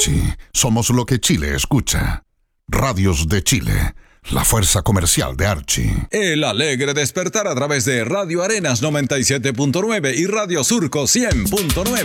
Archie, somos lo que Chile escucha. Radios de Chile, la fuerza comercial de Archie. El alegre despertar a través de Radio Arenas 97.9 y Radio Surco 100.9.